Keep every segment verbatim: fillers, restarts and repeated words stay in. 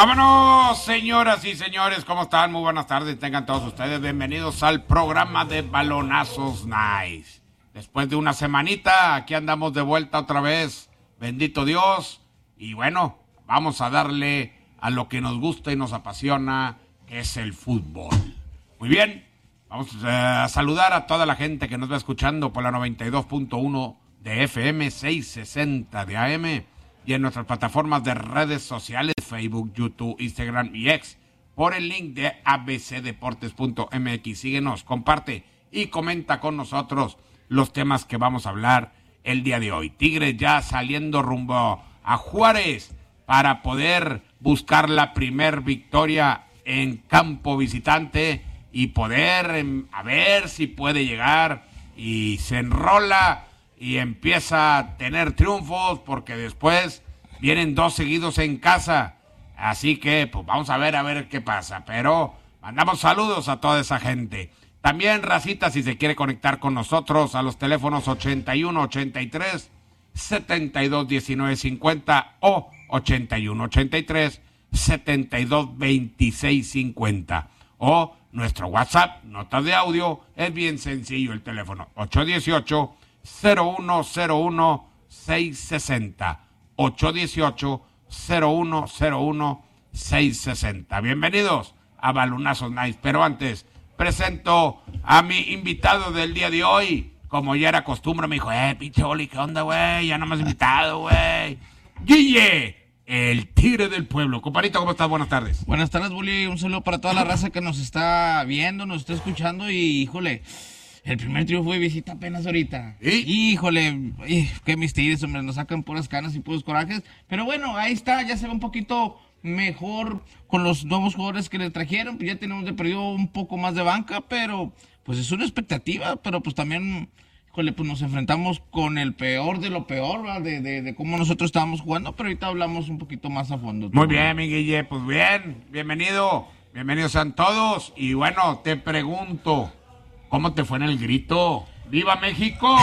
Vámonos, señoras y señores, ¿cómo están? Muy buenas tardes, tengan todos ustedes bienvenidos al programa de Balonazos Nice. Después de una semanita, aquí andamos de vuelta otra vez, bendito Dios, y bueno, vamos a darle a lo que nos gusta y nos apasiona, que es el fútbol. Muy bien, vamos a saludar a toda la gente que nos va escuchando por la noventa y dos punto uno de F M, seiscientos sesenta de A M, y en nuestras plataformas de redes sociales, Facebook, YouTube, Instagram y X, por el link de a b c deportes punto m x. Síguenos, comparte y comenta con nosotros los temas que vamos a hablar el día de hoy. Tigres ya saliendo rumbo a Juárez para poder buscar la primer victoria en campo visitante y poder, a ver si puede llegar, y se enrola y empieza a tener triunfos, porque después vienen dos seguidos en casa. Así que, pues vamos a ver, a ver qué pasa. Pero mandamos saludos a toda esa gente. También, racita, si se quiere conectar con nosotros a los teléfonos ochenta y uno ochenta y tres setenta y dos diecinueve cincuenta o ochenta y uno ochenta y tres setenta y dos veintiséis cincuenta. O nuestro WhatsApp, notas de audio, es bien sencillo el teléfono, ocho uno ocho cero uno cero uno seis seis cero, ocho uno ocho cero uno cero uno seis seis cero. Bienvenidos a Balonazos Nice, pero antes presento a mi invitado del día de hoy. Como ya era costumbre, me dijo, eh, pinche Oli, ¿qué onda, güey? Ya no me has invitado, güey. Guille, el tigre del pueblo. Comparito, ¿cómo estás? Buenas tardes. Buenas tardes, Boli. Un saludo para toda la raza que nos está viendo, nos está escuchando y, híjole, el primer triunfo de visita apenas ahorita. ¿Y? Híjole, qué mis tigres, hombre, nos sacan puras canas y puros corajes. Pero bueno, ahí está, ya se ve un poquito mejor con los nuevos jugadores que le trajeron. Pues ya tenemos de perdido un poco más de banca, pero pues es una expectativa. Pero pues también, híjole, pues nos enfrentamos con el peor de lo peor, ¿verdad? De, de, de cómo nosotros estábamos jugando, pero ahorita hablamos un poquito más a fondo. Muy bien, mi Guille, pues bien, bienvenido, bienvenidos sean todos. Y bueno, te pregunto, ¿cómo te fue en el grito? ¡Viva México!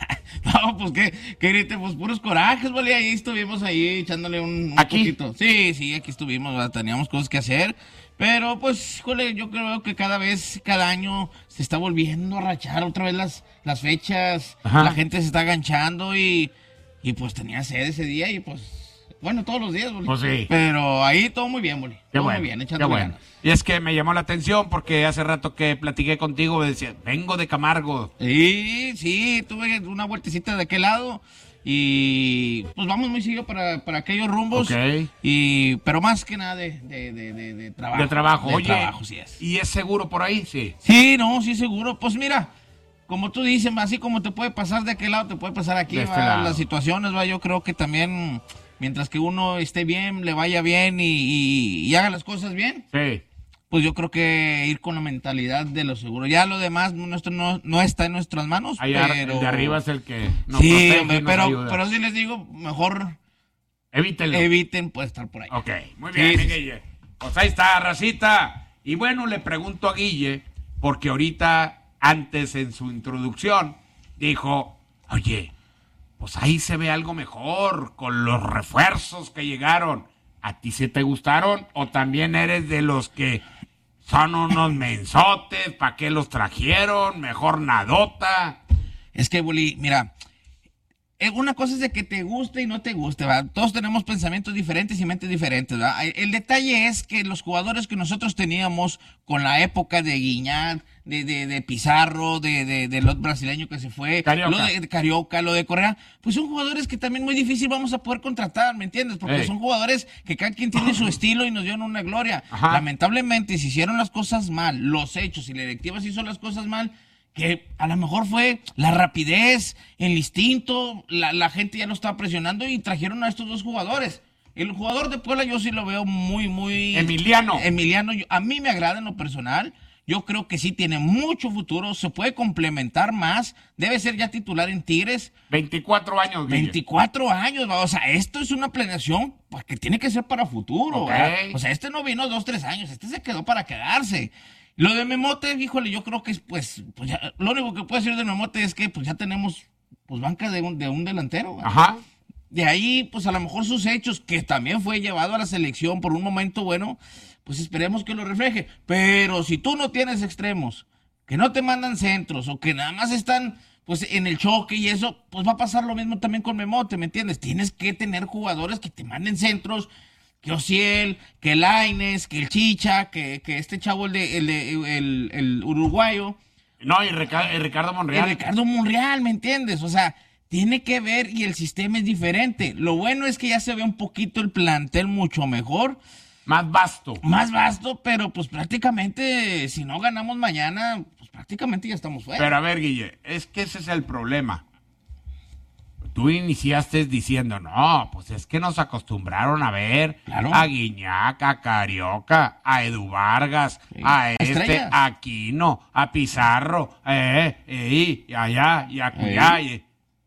No, pues qué, qué grite, pues puros corajes, ¿vale? Ahí estuvimos ahí echándole un, un ¿Aquí? poquito. Sí, sí, aquí estuvimos, ¿verdad? Teníamos cosas que hacer. Pero pues, híjole, yo creo que cada vez, cada año se está volviendo a rachar otra vez las, las fechas. Ajá. La gente se está aganchando y, y pues tenía sed ese día y pues... Bueno, todos los días, Boli. Pues sí. Pero ahí todo muy bien, Boli. Qué todo bueno, muy bien, qué echando bueno. ganas. Y es que me llamó la atención porque hace rato que platiqué contigo, me decía, vengo de Camargo. Sí, sí, tuve una vueltecita de aquel lado y pues vamos muy seguido para, para aquellos rumbos. Ok. Y, pero más que nada de, de, de, de, de trabajo. De trabajo, de oye. trabajo, sí es. ¿Y es seguro por ahí? Sí. Sí, no, sí, seguro. Pues mira, como tú dices, así como te puede pasar de aquel lado, te puede pasar aquí, De este va, lado. las situaciones, va, yo creo que también, mientras que uno esté bien, le vaya bien y, y, y haga las cosas bien, Sí. pues yo creo que ir con la mentalidad de lo seguro. Ya lo demás nuestro no, no está en nuestras manos, Allá, pero... el de arriba es el que nos sí, protege y hombre, nos pero, ayuda. pero sí les digo, mejor Evítelo. eviten pues estar por ahí. Ok, muy bien, Sí, mi sí, Guille. Pues ahí está, racita. Y bueno, le pregunto a Guille, porque ahorita, antes en su introducción, dijo, oye, pues ahí se ve algo mejor con los refuerzos que llegaron. ¿A ti se te gustaron o también eres de los que son unos mensotes? ¿Para qué los trajeron? Mejor nadota. Es que, Boli, mira, eh, una cosa es de que te guste y no te guste, ¿verdad? Todos tenemos pensamientos diferentes y mentes diferentes, ¿verdad? El detalle es que los jugadores que nosotros teníamos con la época de Guiñac, de, de, de Pizarro, de, de, de los brasileños que se fue, Carioca. lo de, de Carioca, lo de Correa, pues son jugadores que también muy difícil vamos a poder contratar, ¿me entiendes? Porque Ey. son jugadores que cada quien tiene su estilo y nos dieron una gloria. Ajá. Lamentablemente, si hicieron las cosas mal, los hechos y la directiva se hizo las cosas mal, que a lo mejor fue la rapidez, el instinto, la, la gente ya no estaba presionando y trajeron a estos dos jugadores. El jugador de Puebla yo sí lo veo muy, muy... Emiliano. Emiliano, yo- a mí me agrada en lo personal. Yo creo que sí tiene mucho futuro, se puede complementar más, debe ser ya titular en Tigres. veinticuatro años, Guille. veinticuatro años, va, o sea, esto es una planeación pues, que tiene que ser para futuro, Ok. ¿verdad? O sea, este no vino dos, tres años, este se quedó para quedarse. Lo de Memote, híjole, yo creo que es, pues, pues ya, lo único que puedo decir de Memote es que pues ya tenemos, pues, banca de un, de un delantero, ¿verdad? Ajá. de ahí, pues a lo mejor sus hechos, que también fue llevado a la selección por un momento bueno, pues esperemos que lo refleje. Pero si tú no tienes extremos, que no te mandan centros o que nada más están pues en el choque y eso, pues va a pasar lo mismo también con Memote, ¿me entiendes? Tienes que tener jugadores que te manden centros, que Ociel, que Lainez, que el Chicha, que, que este chavo, el, de, el, de, el, el uruguayo. No, y, Ricardo, y Ricardo Monreal. Y Ricardo Monreal, ¿me entiendes? O sea, tiene que ver y el sistema es diferente. Lo bueno es que ya se ve un poquito el plantel mucho mejor. Más vasto. Más vasto, pero pues prácticamente, si no ganamos mañana, pues prácticamente ya estamos fuera. Pero a ver, Guille, es que ese es el problema. Tú iniciaste diciendo, no, pues es que nos acostumbraron a ver claro. a Guiñac, a Carioca, a Edu Vargas, sí. a este, Estrellas. a Aquino, a Pizarro, eh, eh, y allá, y acullá. Y,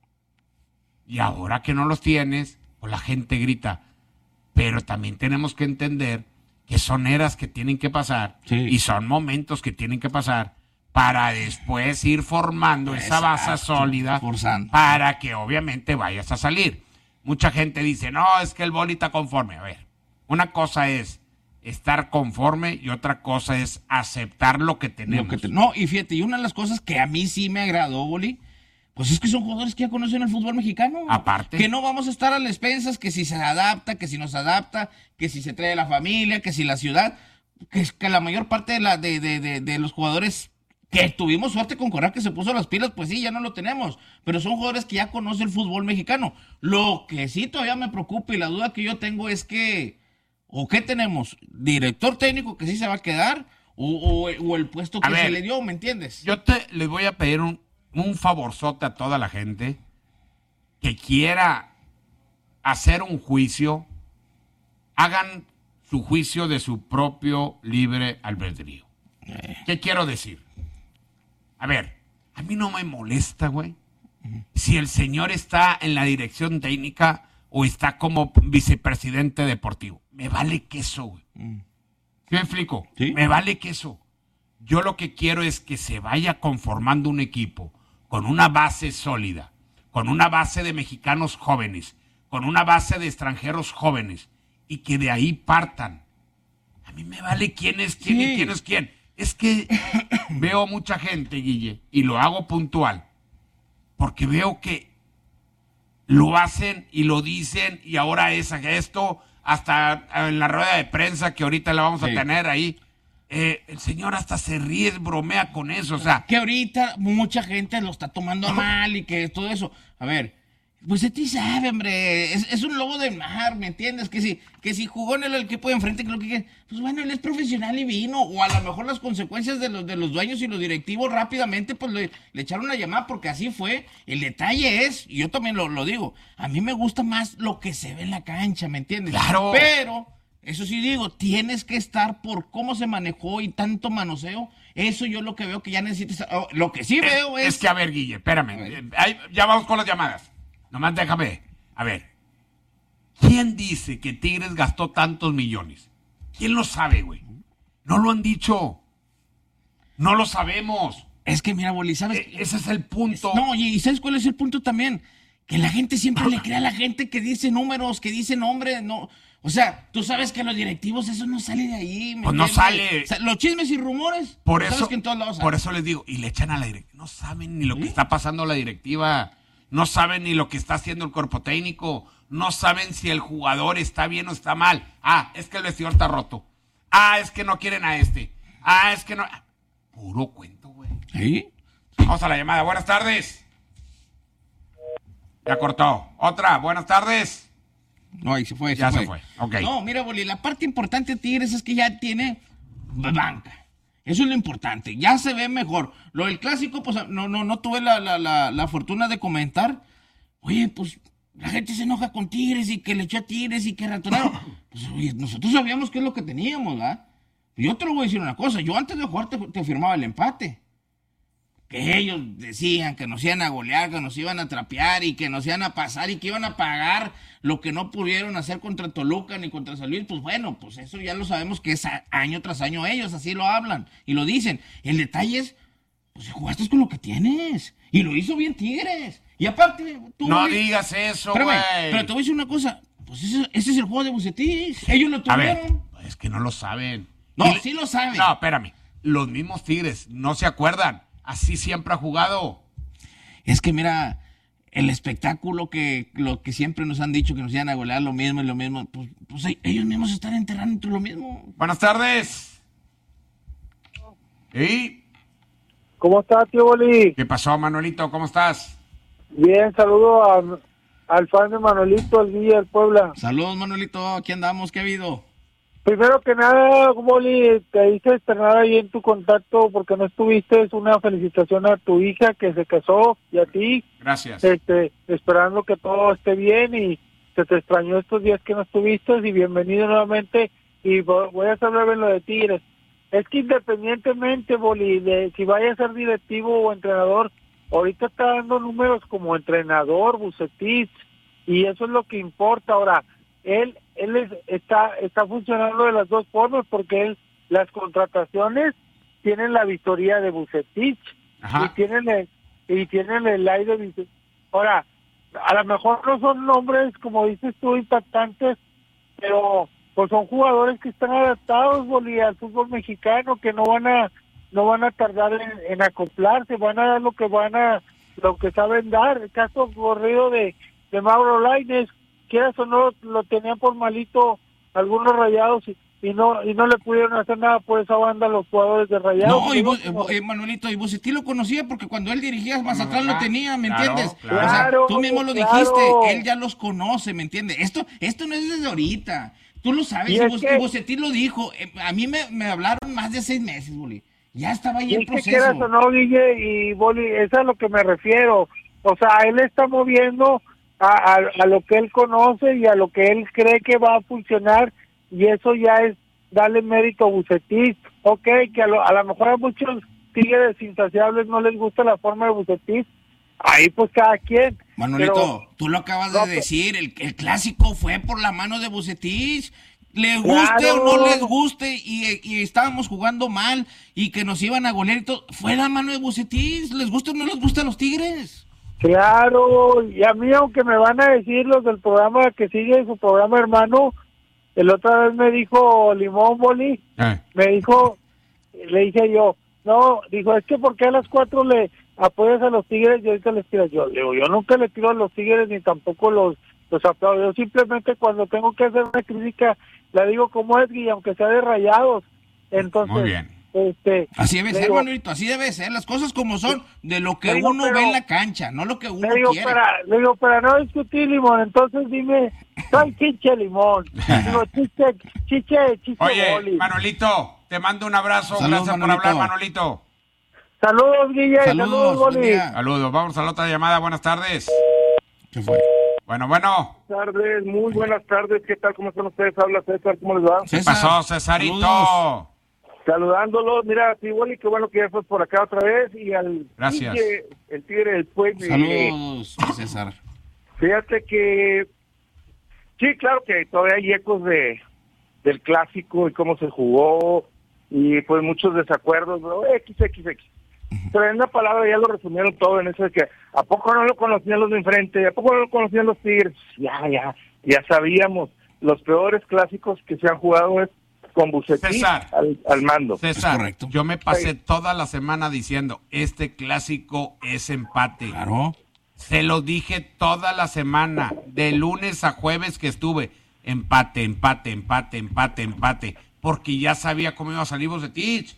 y ahora que no los tienes, pues la gente grita. Pero también tenemos que entender que son eras que tienen que pasar sí. y son momentos que tienen que pasar para después ir formando esa base sólida forzando. Para que obviamente vayas a salir. Mucha gente dice, no, es que el boli está conforme. A ver, una cosa es estar conforme y otra cosa es aceptar lo que tenemos. Lo que te... No, y fíjate, y una de las cosas que a mí sí me agradó, boli, pues es que son jugadores que ya conocen el fútbol mexicano. Aparte. Que no vamos a estar a las expensas, que si se adapta, que si nos adapta, que si se trae la familia, que si la ciudad, que, que la mayor parte de, la, de, de, de, de los jugadores que tuvimos suerte con Corral que se puso las pilas, pues sí, ya no lo tenemos. Pero son jugadores que ya conocen el fútbol mexicano. Lo que sí todavía me preocupa y la duda que yo tengo es que, ¿o qué tenemos? ¿Director técnico que sí se va a quedar? ¿O, o, o el puesto que ver, se le dio? ¿Me entiendes? Yo te les voy a pedir un un favorzote a toda la gente que quiera hacer un juicio, hagan su juicio de su propio libre albedrío. Eh. ¿Qué quiero decir? A ver, a mí no me molesta, güey, uh-huh. si el señor está en la dirección técnica o está como vicepresidente deportivo. Me vale queso, güey. Uh-huh. ¿Sí me explico? ¿Sí? Me vale queso. Yo lo que quiero es que se vaya conformando un equipo con una base sólida, con una base de mexicanos jóvenes, con una base de extranjeros jóvenes, y que de ahí partan. A mí me vale quién es quién sí. y quién es quién. Es que veo mucha gente, Guille, y lo hago puntual, porque veo que lo hacen y lo dicen, y ahora es esto, hasta en la rueda de prensa que ahorita la vamos sí. a tener ahí. Eh, el señor hasta se ríe, bromea con eso, o sea... Que ahorita mucha gente lo está tomando mal y que todo eso... A ver, pues a ti sabe, hombre, es, es un lobo de mar, ¿me entiendes? Que si, que si jugó en el equipo de enfrente, que lo que quiere, pues bueno, él es profesional y vino, o a lo mejor las consecuencias de los, de los dueños y los directivos rápidamente, pues le, le echaron una llamada porque así fue. El detalle es, y yo también lo, lo digo, a mí me gusta más lo que se ve en la cancha, ¿me entiendes? ¡Claro! Pero... Eso sí digo, tienes que estar por cómo se manejó y tanto manoseo. Eso yo lo que veo que ya necesitas... Oh, lo que sí veo es... Es que, a ver, Guille, espérame. Ahí, ya vamos con las llamadas. Nomás déjame. A ver. ¿Quién dice que Tigres gastó tantos millones? ¿Quién lo sabe, güey? No lo han dicho. No lo sabemos. Es que, mira, Boli, ¿sabes? E- ese es el punto. Es, no, y ¿sabes cuál es el punto también? Que la gente siempre le cree a la gente que dice números, que dice nombres, no... O sea, tú sabes que los directivos, eso no sale de ahí. Pues no sale. O sea, los chismes y rumores, por eso, sabes que en todos lados por eso les digo, y le echan a la directiva. No saben ni lo ¿Sí? que está pasando a la directiva. No saben ni lo que está haciendo el cuerpo técnico. No saben si el jugador está bien o está mal. Ah, es que el vestidor está roto. Ah, es que no quieren a este. Ah, es que no... Puro cuento, güey. ¿Sí? Vamos a la llamada. Buenas tardes. Ya cortó. Otra. Buenas tardes. No, ahí se fue, se ya fue. se fue. Okay. No, mira, Boli, la parte importante de Tigres es que ya tiene banca. Eso es lo importante. Ya se ve mejor. Lo del clásico, pues no, no, no tuve la, la, la, la fortuna de comentar. Oye, pues la gente se enoja con Tigres y que le echó a Tigres y que ratonaron. Pues oye, nosotros sabíamos qué es lo que teníamos, ¿verdad? Yo te lo voy a decir una cosa. Yo antes de jugar te, te firmaba el empate. Que ellos decían que nos iban a golear, que nos iban a trapear y que nos iban a pasar y que iban a pagar lo que no pudieron hacer contra Toluca ni contra San Luis. Pues bueno, pues eso ya lo sabemos que es año tras año ellos así lo hablan y lo dicen. El detalle es, pues si jugaste con lo que tienes. Y lo hizo bien Tigres. Y aparte, tú... No güey, digas eso, espérame, güey. pero te voy a decir una cosa. Pues ese, ese es el juego de Bucetich. Ellos lo tuvieron. A ver, es que no lo saben. No, Y- sí lo saben. No, espérame. Los mismos Tigres no se acuerdan. Así siempre ha jugado. Es que mira, el espectáculo que lo que siempre nos han dicho que nos iban a golear lo mismo y lo mismo, pues, pues ellos mismos están enterrando entre lo mismo. Buenas tardes. ¿Y ¿Cómo está, tío Boli? qué pasó, Manuelito? ¿Cómo estás? Bien, saludo a, al fan de Manolito, al Villa del Puebla. Saludos, Manuelito, aquí andamos, ¿qué ha habido? Primero que nada, Boli, te hice externar ahí en tu contacto porque no estuviste. Es una felicitación a tu hija que se casó y a ti. Gracias. Este, esperando que todo esté bien y se te extrañó estos días que no estuviste y bienvenido nuevamente. Y vo- voy a hacer breve en lo de Tigres. Es que independientemente, Boli, de si vaya a ser directivo o entrenador, ahorita está dando números como entrenador, Bucetich, y eso es lo que importa. Ahora, él él es- está está funcionando de las dos formas porque él las contrataciones tienen la victoria de Bucetich Ajá. y tienen el y tienen el aire de Bucetich. Ahora, a lo mejor no son nombres, como dices tú, impactantes, pero pues son jugadores que están adaptados, Boli, al fútbol mexicano, que no van a no van a tardar en, en acoplarse, van a dar lo que van a lo que saben dar. El caso corrido de, de Mauro Lainez, quieras o no, lo tenían por malito algunos Rayados y, y no y no le pudieron hacer nada por esa banda los jugadores de Rayados. No, y vos, Como- eh, Manuelito, y Bucetich lo conocía porque cuando él dirigía Mazatlán lo Ajá, tenía, ¿me claro, entiendes? claro. O sea, Claro, tú mismo lo claro. dijiste, él ya los conoce, ¿me entiendes? Esto, esto no es desde ahorita, tú lo sabes, Y y, es Bus- que- y Bucetich lo dijo, eh, a mí me, me hablaron más de seis meses, Boli, ya estaba ahí Y en es que quieras o proceso. no, Guille y Boli, eso es a lo que me refiero. O sea, él está moviendo a, a, a lo que él conoce y a lo que él cree que va a funcionar, y eso ya es darle mérito a Bucetich. Ok, que a lo, a lo mejor a muchos tigres insaciables no les gusta la forma de Bucetich, ahí pues cada quien. Manuelito, Pero- tú lo acabas No, de pero- decir, el, el clásico fue por la mano de Bucetich. Les guste Claro. o no les guste, y, y estábamos jugando mal y que nos iban a golear y todo, fue la mano de Bucetich. Les guste o no les gusta a los Tigres. Claro, y a mí aunque me van a decir los del programa que sigue su programa hermano, el otra vez me dijo Limón Boli, Eh, me dijo, le dije yo, no, dijo, es que ¿por qué a las cuatro le apoyas a los Tigres y ahorita les tiras? Yo le digo, yo nunca le tiro a los Tigres ni tampoco los, los aplaudo. Yo simplemente cuando tengo que hacer una crítica, la digo como es, y aunque sea de Rayados. Entonces, Muy bien. este... Así debe le ser, digo- Manuelito, así debe ser. Las cosas como son, de lo que Le digo, uno pero- ve en la cancha, no lo que uno Le digo, quiere. para, le digo, para no discutir, Limón, entonces dime, soy Chiche Limón. Digo, Chiche, Chiche, Chiche Oye, Boli. Manolito, te mando un abrazo. Saludos, Gracias Manolito. por hablar, Manolito. Saludos, Guille, saludos, Saludos, buen Boli. día. Saludos. Vamos a la otra llamada. Buenas tardes. ¿Qué fue? Bueno, bueno. Buenas tardes, muy buenas tardes. ¿Qué tal? ¿Cómo están ustedes? Habla César, ¿cómo les va? ¿Qué César, pasó, Cesarito? saludos. Saludándolos. Mira, sí, Wally, qué bueno que ya estás por acá otra vez. Y al Gracias. Tigre, el Tigre del Pueblo. Saludos, César. Fíjate que sí, claro que todavía hay ecos de del clásico y cómo se jugó y pues muchos desacuerdos, ¿no? X, X, X. Pero en una palabra ya lo resumieron todo en eso de que ¿a poco no lo conocían los de enfrente? ¿A poco no lo conocían los Tigres? Ya, ya, ya sabíamos. Los peores clásicos que se han jugado es con Bucetich César. al, al mando. César, Es correcto. yo me pasé Sí. toda la semana diciendo, este clásico es empate. Claro. Se lo dije toda la semana, de lunes a jueves que estuve. Empate, empate, empate, empate, empate. Porque ya sabía cómo iba a salir Bucetich.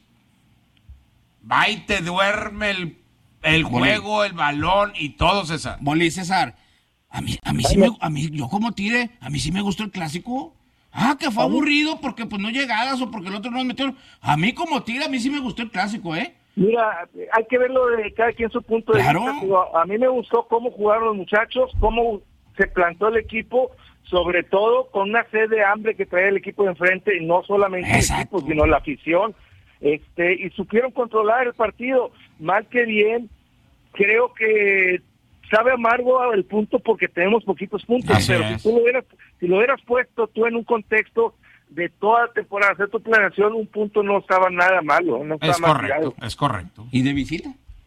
Va y te duerme el, el Boli. juego, el balón y todo, César. Boli, César, a mí, a mí sí me, a mí, yo como tire, a mí sí me gustó el clásico. Ah, que fue aburrido porque pues no llegadas o porque el otro no nos metió. A mí como tira, a mí sí me gustó el clásico, ¿eh? Mira, hay que verlo de cada quien su punto de Claro. vista. Digo, a mí me gustó cómo jugaron los muchachos, cómo se plantó el equipo, sobre todo con una sed de hambre que traía el equipo de enfrente, y no solamente Exacto. el equipo, sino la afición, este, y supieron controlar el partido, mal que bien. Creo que sabe amargo el punto porque tenemos poquitos puntos, Así pero es. si tú lo hubieras, si lo hubieras puesto tú en un contexto de toda la temporada, hacer tu planeación, un punto no estaba nada malo, no estaba Es mal correcto, tirado. es correcto. ¿Y de visita?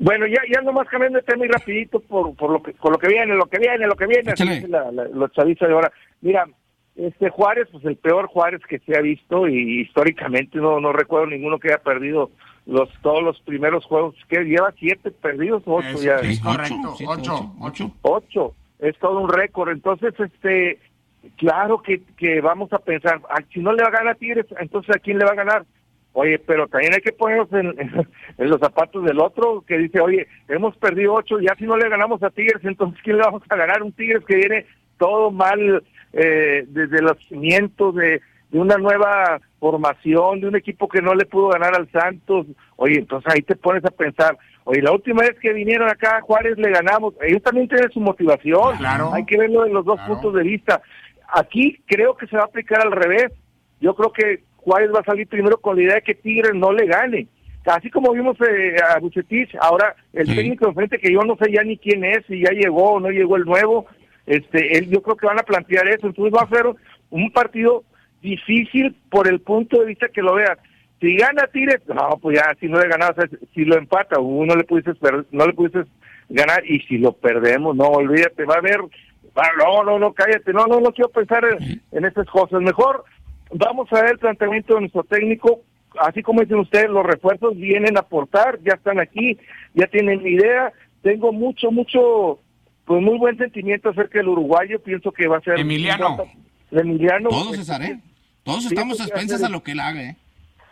Bueno, ya, ya nomás cambiando de tema y rapidito por, por lo que, por lo que viene, lo que viene, lo que viene, así dice la, la, los chavistas de ahora. Mira, este Juárez, pues el peor Juárez que se ha visto, y históricamente no, no recuerdo ninguno que haya perdido los todos los primeros juegos, que lleva siete perdidos, ocho es, ya. Es correcto, siete, ocho, ocho, ocho. Ocho, es todo un récord. Entonces, este, claro que, que vamos a pensar, si no le va a ganar a Tigres, entonces ¿a quién le va a ganar? Oye, pero también hay que ponernos en, en, en los zapatos del otro, que dice, oye, hemos perdido ocho, ya si no le ganamos a Tigres, entonces ¿quién le vamos a ganar? Un Tigres que viene todo mal, eh, desde los cimientos de, de una nueva formación, de un equipo que no le pudo ganar al Santos. Oye, entonces ahí te pones a pensar, oye, la última vez que vinieron acá a Juárez le ganamos, ellos también tienen su motivación, claro, hay que verlo de los dos claro. puntos de vista. Aquí creo que se va a aplicar al revés, yo creo que Juárez va a salir primero con la idea de que Tigres no le gane, así como vimos eh, a Bucetich. Ahora el sí. técnico enfrente, que yo no sé ya ni quién es, si ya llegó o no llegó el nuevo, este, él, yo creo que van a plantear eso, entonces va a ser un partido difícil por el punto de vista que lo veas. Si gana Tigres, no, pues ya, si no le ganas, si lo empata, uno le pudiste no le pudiste ganar, y si lo perdemos, no, olvídate, va a haber, va, no, no, no, cállate, no, no, no quiero pensar en, en estas cosas, mejor vamos a ver el planteamiento de nuestro técnico, así como dicen ustedes, los refuerzos vienen a aportar, ya están aquí, ya tienen idea, tengo mucho, mucho, pues muy buen sentimiento acerca del uruguayo, pienso que va a ser... Emiliano. Un, Emiliano. Todos, César, ¿eh? Todos estamos a expensas a lo que él haga, ¿eh?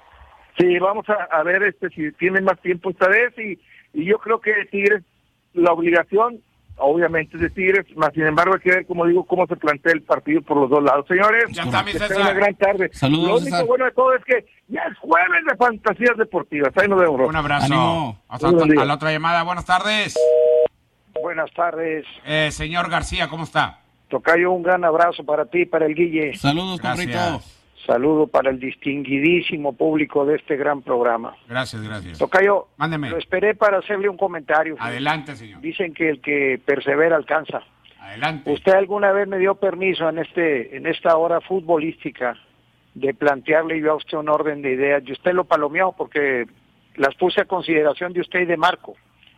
Sí, vamos a, a ver este si tienen más tiempo esta vez, y, y yo creo que Tigres, la obligación, obviamente de Tigres, más sin embargo hay que ver, como digo, cómo se plantea el partido por los dos lados. Señores, ya está, mi César. Una gran tarde. Saludos, Lo único César. bueno de todo es que ya es jueves de fantasías deportivas. Ahí nos vemos. Un abrazo. Ánimo. Hasta a la otra llamada. Buenas tardes. Buenas tardes. Eh, señor García, ¿cómo está? Tocayo, un gran abrazo para ti, para el Guille. Saludos, Comprito. Saludo para el distinguidísimo público de este gran programa. Gracias, gracias. Tocayo, mándeme. Lo esperé para hacerle un comentario. Adelante, señor. Dicen que el que persevera alcanza. Adelante. Usted alguna vez me dio permiso en este en esta hora futbolística de plantearle yo a usted un orden de ideas, y usted lo palomeó porque las puse a consideración de usted y de Marco.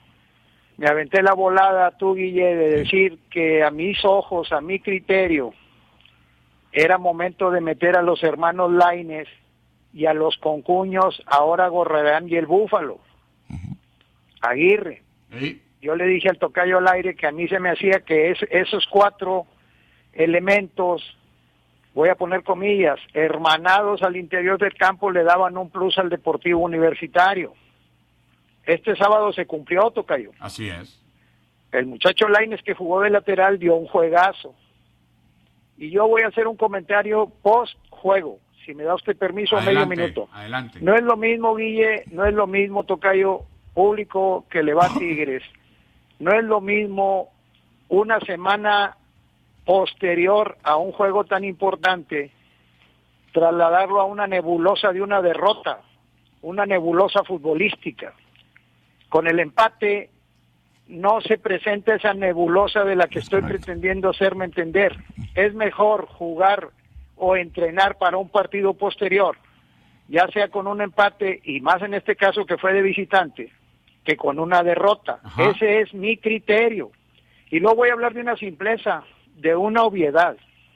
Me aventé la volada, tú, Guille, de decir que a mis ojos, a mi criterio, era momento de meter a los hermanos Lainez y a los concuños, ahora Gorrerán y el Búfalo. Uh-huh. Aguirre. ¿Sí? Yo le dije al tocayo al aire que a mí se me hacía que es, esos cuatro elementos, voy a poner comillas, hermanados al interior del campo, le daban un plus al Deportivo Universitario. Este sábado se cumplió, tocayo. Así es. El muchacho Lainez, que jugó de lateral, dio un juegazo. Y yo voy a hacer un comentario post-juego, si me da usted permiso, adelante, medio minuto. Adelante. No es lo mismo, Guille, no es lo mismo, tocayo, público que le va a Tigres. No es lo mismo una semana posterior a un juego tan importante, trasladarlo a una nebulosa de una derrota, una nebulosa futbolística. Con el empate no se presenta esa nebulosa de la que estoy pretendiendo hacerme entender. Es mejor jugar o entrenar para un partido posterior, ya sea con un empate, y más en este caso que fue de visitante, que con una derrota. Ajá. Ese es mi criterio. Y luego voy a hablar de una simpleza, de una obviedad.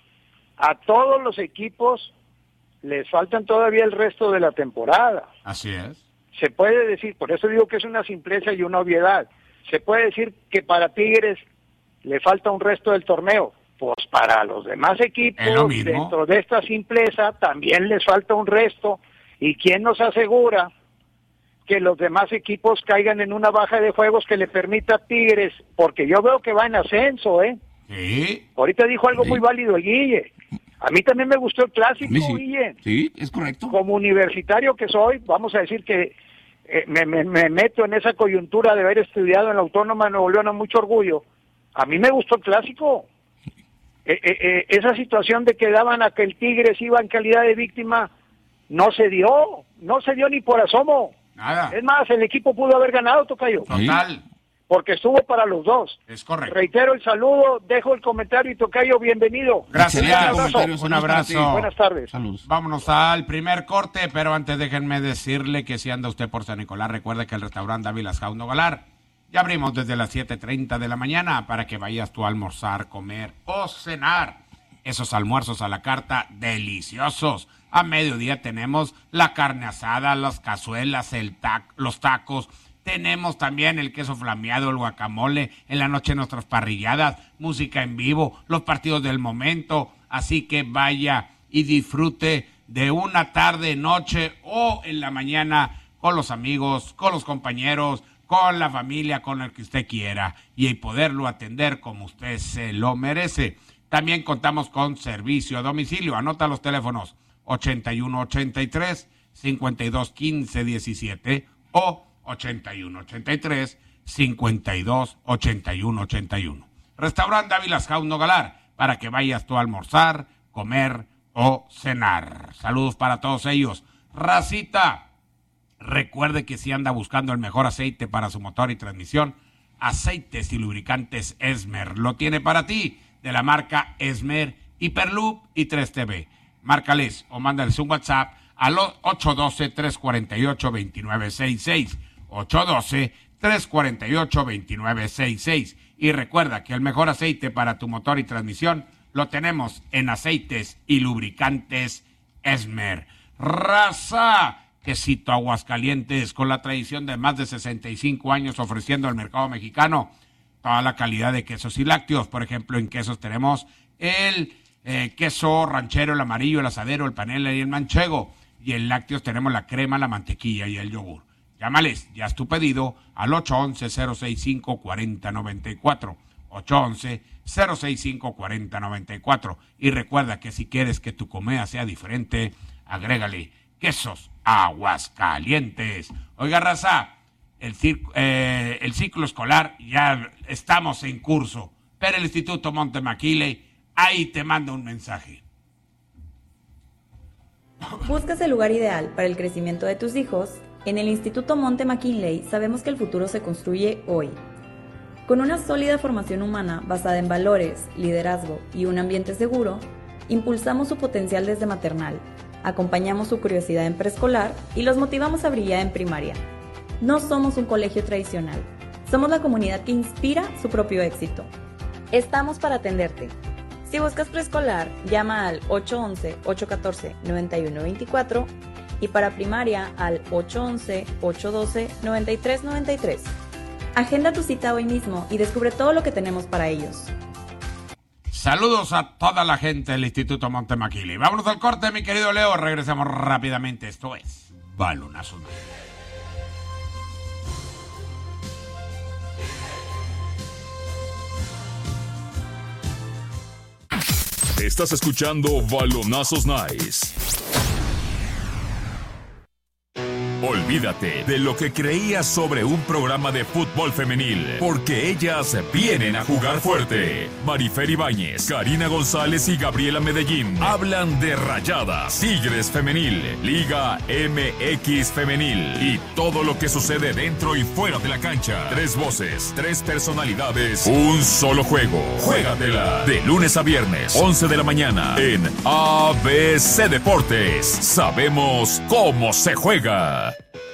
A todos los equipos les faltan todavía el resto de la temporada. Así es. Se puede decir, por eso digo que es una simpleza y una obviedad, se puede decir que para Tigres le falta un resto del torneo. Pues para los demás equipos, dentro de esta simpleza, también les falta un resto. ¿Y quién nos asegura que los demás equipos caigan en una baja de juegos que le permita a Tigres? Porque yo veo que va en ascenso, ¿eh? Sí. Ahorita dijo algo sí. muy válido el Guille. A mí también me gustó el clásico, sí. Guille. Sí, es correcto. Como universitario que soy, vamos a decir que eh, me, me, me meto en esa coyuntura de haber estudiado en la Autónoma de Nuevo León, a mucho orgullo. A mí me gustó el clásico. Eh, eh, eh, esa situación de que daban a que el Tigres iba en calidad de víctima, no se dio, no se dio ni por asomo. Nada. Es más, el equipo pudo haber ganado, tocayo. Total. Porque estuvo para los dos. Es correcto. Reitero el saludo, dejo el comentario y tocayo, bienvenido. Gracias. Un abrazo. Un abrazo. Buenas tardes. Saludos. Vámonos al primer corte, pero antes déjenme decirle que si anda usted por San Nicolás, recuerde que el restaurante Dávila Jauno Galar Y abrimos desde las siete treinta de la mañana para que vayas tú a almorzar, comer o cenar. Esos almuerzos a la carta deliciosos. A mediodía tenemos la carne asada, las cazuelas, el tac, los tacos. Tenemos también el queso flameado, el guacamole. En la noche nuestras parrilladas, música en vivo, los partidos del momento. Así que vaya y disfrute de una tarde, noche o en la mañana con los amigos, con los compañeros, con la familia, con el que usted quiera. Y poderlo atender como usted se lo merece. También contamos con servicio a domicilio. Anota los teléfonos ochenta y uno ochenta y tres, cincuenta y dos quince diecisiete o ochenta y uno ochenta y tres, cincuenta y dos ochenta y uno ochenta y uno. Restaurante Dávilas House Nogalar, para que vayas tú a almorzar, comer o cenar. Saludos para todos ellos. Racita, recuerde que si anda buscando el mejor aceite para su motor y transmisión, Aceites y Lubricantes Esmer lo tiene para ti, de la marca Esmer, Hyperloop y tres T V. Márcales o mándales un WhatsApp al ocho uno dos, tres cuatro ocho, dos nueve seis seis. ocho uno dos, tres cuatro ocho, dos nueve seis seis. Y recuerda que el mejor aceite para tu motor y transmisión lo tenemos en Aceites y Lubricantes Esmer. Raza, quesito Aguascalientes, con la tradición de más de sesenta y cinco años ofreciendo al mercado mexicano toda la calidad de quesos y lácteos. Por ejemplo, en quesos tenemos el eh, queso ranchero, el amarillo, el asadero, el panela y el manchego. Y en lácteos tenemos la crema, la mantequilla y el yogur. Llámales, ya es tu pedido al ocho once, cero sesenta y cinco, cuarenta noventa y cuatro. ocho once, cero sesenta y cinco, cuarenta noventa y cuatro. Y recuerda que si quieres que tu comida sea diferente, agrégale quesos Aguascalientes. Oiga, raza, el, circo, eh, el ciclo escolar ya estamos en curso, pero el Instituto Monte McKinley ahí te manda un mensaje. ¿Buscas el lugar ideal para el crecimiento de tus hijos? En el Instituto Monte McKinley sabemos que el futuro se construye hoy. Con una sólida formación humana basada en valores, liderazgo y un ambiente seguro, impulsamos su potencial desde maternal, acompañamos su curiosidad en preescolar y los motivamos a brillar en primaria. No somos un colegio tradicional, somos la comunidad que inspira su propio éxito. Estamos para atenderte. Si buscas preescolar, llama al ocho once, ocho catorce, noventa y uno veinticuatro y para primaria al ocho once, ocho doce, noventa y tres noventa y tres. Agenda tu cita hoy mismo y descubre todo lo que tenemos para ellos. Saludos a toda la gente del Instituto Monte McKinley. Vámonos al corte, mi querido Leo. Regresamos rápidamente. Esto es Balonazos Night. Estás escuchando Balonazos Nice. Olvídate de lo que creías sobre un programa de fútbol femenil, porque ellas vienen a jugar fuerte. Marifer Ibáñez, Karina González y Gabriela Medellín hablan de Rayadas, Tigres Femenil, Liga M X Femenil y todo lo que sucede dentro y fuera de la cancha. Tres voces, tres personalidades, un solo juego. Juégatela de lunes a viernes, once de la mañana en A B C Deportes. Sabemos cómo se juega.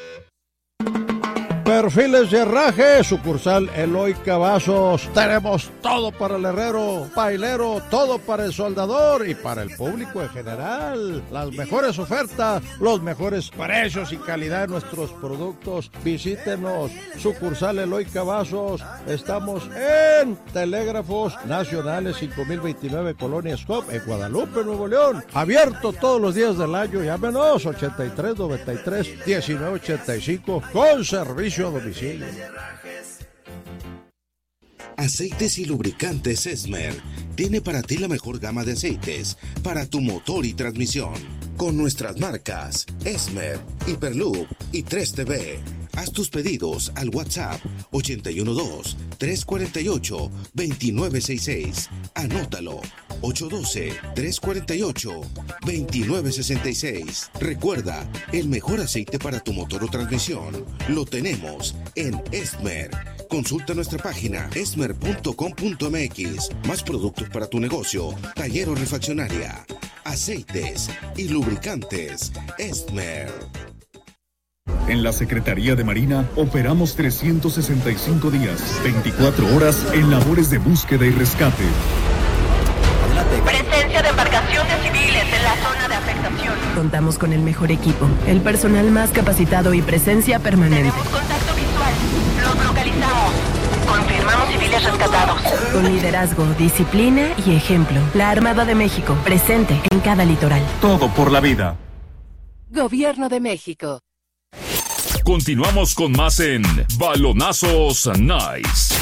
Perfiles de Herraje, sucursal Eloy Cavazos. Tenemos todo para el herrero, pailero, todo para el soldador y para el público en general. Las mejores ofertas, los mejores precios y calidad de nuestros productos. Visítenos, sucursal Eloy Cavazos. Estamos en Telégrafos Nacionales cinco mil veintinueve, Colonia Scop, en Guadalupe, Nuevo León. Abierto todos los días del año. Llámenos ochenta y tres, noventa y tres, diecinueve ochenta y cinco con servicio a domicilio. Aceites y Lubricantes Esmer tiene para ti la mejor gama de aceites para tu motor y transmisión. Con nuestras marcas Esmer, Hyperloop y tres T V. Haz tus pedidos al WhatsApp ochenta y uno dos, tres cuatro ocho, dos nueve seis seis. Anótalo, ocho uno dos, tres cuatro ocho, dos nueve seis seis. Recuerda, el mejor aceite para tu motor o transmisión lo tenemos en Esmer. Consulta nuestra página esmer punto com punto m x. Más productos para tu negocio, taller o refaccionaria. Aceites y lubricantes Esmer. En la Secretaría de Marina operamos trescientos sesenta y cinco días, veinticuatro horas en labores de búsqueda y rescate. Presencia de embarcaciones civiles en la zona de afectación. Contamos con el mejor equipo, el personal más capacitado y presencia permanente. Tenemos contacto visual. Los localizamos. Confirmamos civiles rescatados. Con liderazgo, disciplina y ejemplo. La Armada de México, presente en cada litoral. Todo por la vida. Gobierno de México. Continuamos con más en Balonazos Nice.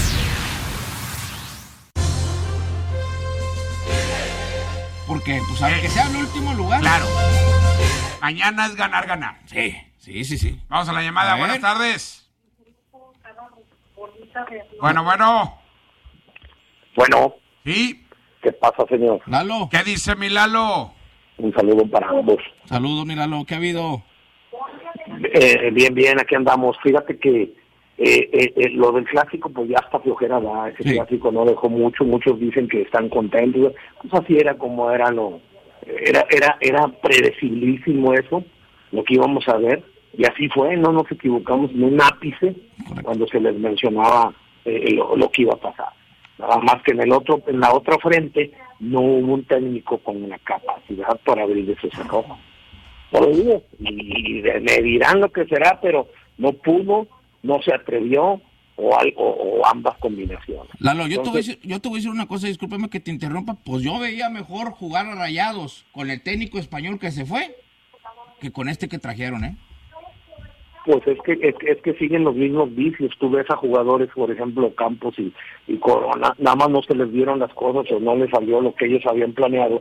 Porque, pues, aunque sea el último lugar. Claro. Mañana es ganar, ganar. Sí, sí, sí, sí. Vamos a la llamada. A Buenas ver. tardes. Bueno, bueno. Bueno. ¿Sí? ¿Qué pasa, señor? Lalo. ¿Qué dice mi Lalo? Un saludo para ambos. Saludos, mi Lalo. ¿Qué ha habido? Eh, bien, bien, aquí andamos. Fíjate que eh, eh, eh, lo del clásico, pues ya está flojera, ¿verdad? Ese Sí. clásico no dejó mucho. Muchos dicen que están contentos. Pues así era como era lo... Era, era, era predecibilísimo eso, lo que íbamos a ver. Y así fue, no nos equivocamos en un ápice cuando se les mencionaba eh, lo, lo que iba a pasar. Nada más que en el otro, en la otra frente no hubo un técnico con una capacidad para abrir esos cerrojos. Por lo digo, y de- me dirán lo que será, pero no pudo, no se atrevió, o algo, o ambas combinaciones. Lalo, yo, te voy a Entonces, decir, yo te voy a decir una cosa, discúlpame que te interrumpa, pues yo veía mejor jugar a Rayados con el técnico español que se fue que con este que trajeron, ¿eh? Pues es que, es que es que siguen los mismos vicios. Tú ves a jugadores, por ejemplo, Campos y, y Corona, nada más no se les dieron las cosas o no les salió lo que ellos habían planeado,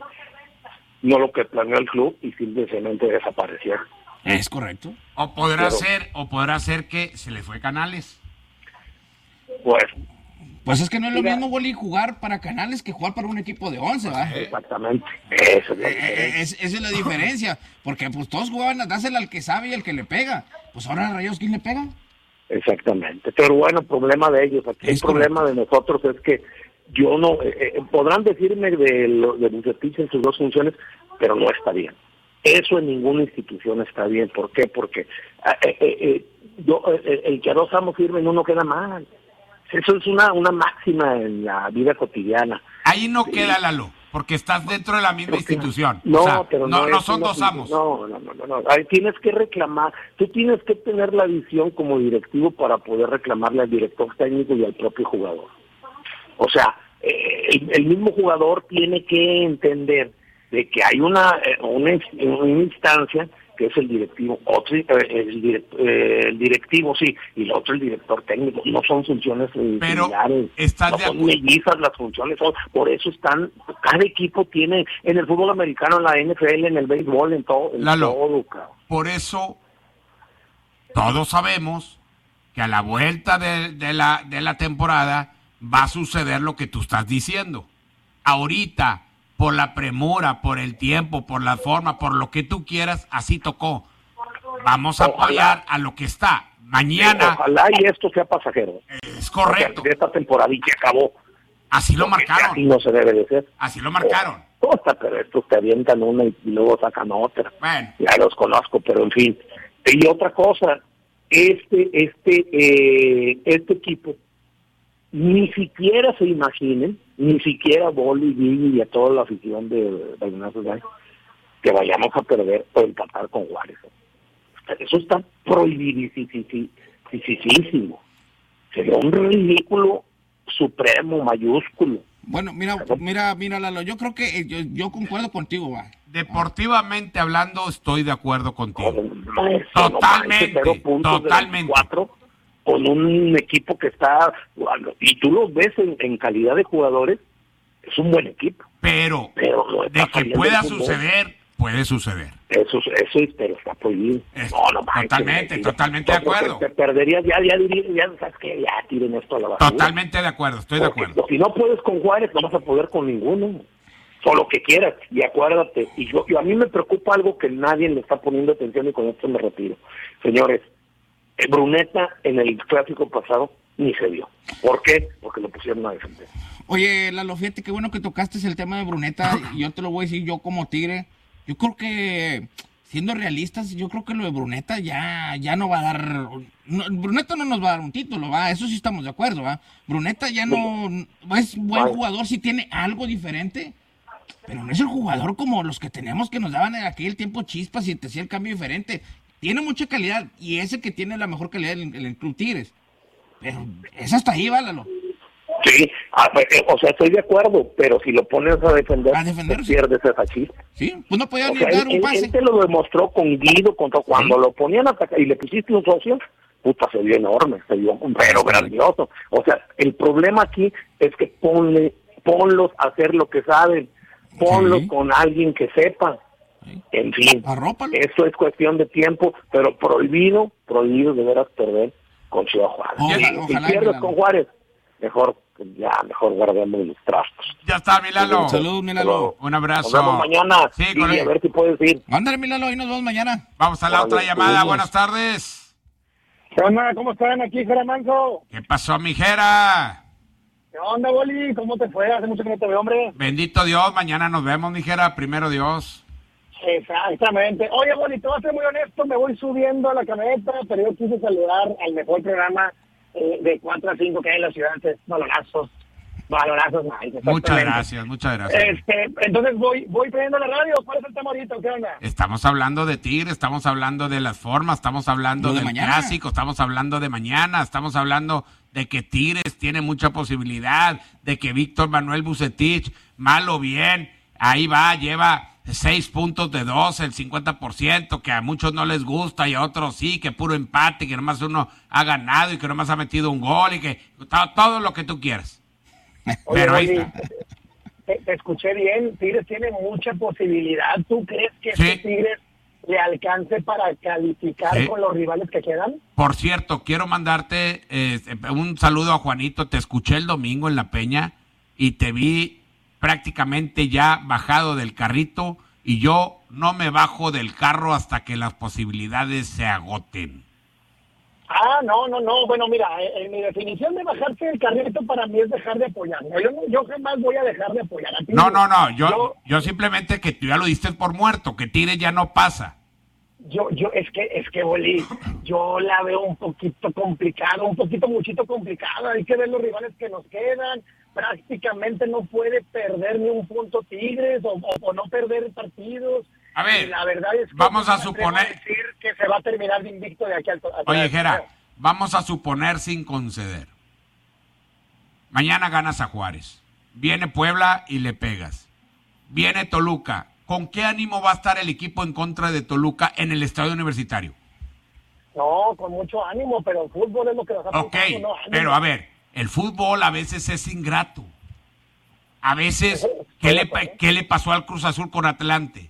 no lo que planeó el club, y simplemente desaparecieron. Es correcto. O podrá Pero- ser, o podrá ser que se le fue Canales. Pues, Pues es que no es lo Mira. mismo, Boli, jugar para Canales que jugar para un equipo de once, ¿va? exactamente, eso es la Eh, eh, diferencia. es- esa es la diferencia, porque pues todos jugaban a dársela al que sabe y al que le pega. Pues ahora a Rayados, ¿quién le pega? Exactamente, pero bueno, problema de ellos. Aquí el Es problema de nosotros es que yo no, eh, eh, podrán decirme de, lo- de Bucetich en sus dos funciones, pero no está bien. Eso en ninguna institución está bien. ¿Por qué? Porque eh, eh, eh, yo, eh, el que a dos amos firme no queda mal. Eso es una, una máxima en la vida cotidiana. Ahí no queda, Lalo, porque estás dentro de la misma institución. No, O sea, pero no, no, no es son una- dos amos. No, no, no, no, no. Ahí tienes que reclamar, tú tienes que tener la visión como directivo para poder reclamarle al director técnico y al propio jugador. O sea, eh, el, el mismo jugador tiene que entender de que hay una, eh, una, una instancia que es el directivo, otro, eh, el, direct- eh, el directivo, sí, y el otro el director técnico. No son funciones eh, Pero, similares, ¿estás no de son acuerdo? mellizas las funciones, son, por eso están, cada equipo tiene, en el fútbol americano, en la N F L, en el béisbol, en todo, en Lalo. todo, cabrón. Por eso, todos sabemos que a la vuelta de, de la, de la temporada va a suceder lo que tú estás diciendo. Ahorita, por la premura, por el tiempo, por la forma, por lo que tú quieras, así tocó. Vamos a Ojalá. apoyar a lo que está. Mañana Ojalá y esto sea pasajero. es correcto. O sea, de esta temporada y que acabó. Así lo Porque marcaron. Así no se debe de ser. Así lo marcaron. Cosa, pero estos te avientan una y luego sacan otra. Bueno, Ya los conozco, pero en fin. Y otra cosa, este, este, eh, este equipo, ni siquiera se imaginen, ni siquiera Boli, Vini y a toda la afición de Balonazos Nice, que vayamos a perder o empatar con Juárez. Eso está prohibidísimo. Sería un ridículo supremo, mayúsculo. Bueno, mira, mira, mira, Lalo, yo creo que eh, yo, yo concuerdo contigo, va. deportivamente hablando, estoy de acuerdo contigo. Maestro, Totalmente, no manches, cero puntos de totalmente. veinticuatro, con un equipo que está, y tú los ves en, en calidad de jugadores, es un buen equipo. Pero, Pero no está de que saliendo pueda el fútbol. suceder, puede suceder. Eso, eso pero está prohibido. Es- no, no manches, totalmente, mentira. totalmente de Yo creo que acuerdo. Te perderías, ya, ya diría, ya, ¿sabes qué? Ya tiren esto a la basura. Totalmente de acuerdo, estoy de Porque acuerdo. Si no puedes con Juárez, no vas a poder con ninguno. Solo que quieras. Y acuérdate, y yo, yo a mí me preocupa algo que nadie le está poniendo atención y con esto me retiro. Señores, eh, Bruneta en el clásico pasado ni se vio. ¿Por qué? Porque lo pusieron a defender. Oye, Lalo, fíjate qué bueno que tocaste el tema de Bruneta, y yo te lo voy a decir yo como Tigre. Yo creo que siendo realistas, yo creo que lo de Bruneta ya, ya no va a dar... No, Bruneta no nos va a dar un título, ¿va? Eso sí estamos de acuerdo, ¿va? Bruneta ya no... Es buen jugador si tiene algo diferente, pero no es el jugador como los que tenemos que nos daban en aquel tiempo chispas y te hacía el cambio diferente. Tiene mucha calidad y ese que tiene la mejor calidad en el, el Club Tigres. Pero es hasta ahí, válalo. Sí, a, o sea, estoy de acuerdo, pero si lo pones a defender, a defender te pierdes esa chispa. Sí, pues no podía o ni sea, dar él, un pase. Él te lo demostró con Guido, contra cuando ¿sí? lo ponían a atacar y le pusiste un socio, puta, se vio enorme, se vio pero grandioso. O sea, el problema aquí es que ponle, ponlos a hacer lo que saben, ponlos sí. con alguien que sepa. Sí. En fin, Arrópalo. Eso es cuestión de tiempo, pero prohibido, prohibido de veras perder con Ciudad Juárez. Ojalá, si ojalá, pierdes con Juárez, mejor ya, mejor guardemos los trastos. Ya está, Milalo. Saludos, Milalo. Un abrazo. Nos vemos mañana. Sí, sí, a ver si puedes ir. Ándale, Milalo, y nos vemos mañana. Vamos a la vale, otra llamada. Vamos. Buenas tardes. ¿Qué onda? ¿Cómo están aquí, Jera Manso? ¿Qué pasó, mi Jera? ¿Qué onda, Boli? ¿Cómo te fue? Hace mucho que no te veo, hombre. Bendito Dios, mañana nos vemos, mi Jera. Primero Dios. Exactamente. Oye, Boli, te voy a ser muy honesto, me voy subiendo a la camioneta, pero yo quise saludar al mejor programa eh, de cuatro a cinco que hay en la ciudad, es Balonazos. Balonazos, nice, muchas gracias, muchas gracias. Este, entonces voy voy poniendo la radio. ¿Cuál es el tema ahorita? ¿Qué onda? Estamos hablando de Tigre, estamos hablando de las formas, estamos hablando de del mañana. clásico, estamos hablando de mañana, estamos hablando de que Tigres tiene mucha posibilidad, de que Víctor Manuel Vucetich, mal o bien, ahí va, lleva seis puntos de dos, el cincuenta por ciento, que a muchos no les gusta y a otros sí, que puro empate, que nomás uno ha ganado y que nomás ha metido un gol y que todo, todo lo que tú quieras. Oye, pero ahí oye, está. Te, te escuché bien, Tigres tiene mucha posibilidad. ¿Tú crees que sí. este Tigres le alcance para calificar sí. con los rivales que quedan? Por cierto, quiero mandarte eh, un saludo a Juanito. Te escuché el domingo en La Peña y te vi prácticamente ya bajado del carrito y yo no me bajo del carro hasta que las posibilidades se agoten. Ah, no, no, no. Bueno, mira, en mi definición de bajarse del carrito para mí es dejar de apoyar. No, yo, yo jamás voy a dejar de apoyar a ti. No, no, no. Yo, yo, yo simplemente que tú ya lo diste por muerto, que Tigres ya no pasa. Yo, yo, es que, es que, Bolí, yo la veo un poquito complicado, un poquito muchito complicado. Hay que ver los rivales que nos quedan. Prácticamente no puede perder ni un punto Tigres o, o, o no perder partidos. A ver, la verdad es que vamos a suponer a decir que se va a terminar de invicto de aquí al... Oye, Jera, vamos a suponer sin conceder. Mañana ganas a Juárez. Viene Puebla y le pegas. Viene Toluca. ¿Con qué ánimo va a estar el equipo en contra de Toluca en el estadio universitario? No, con mucho ánimo, pero el fútbol es lo que nos ha Ok, pasado, no, pero a ver, el fútbol a veces es ingrato. A veces, ¿qué le, ¿qué le pasó al Cruz Azul con Atlante?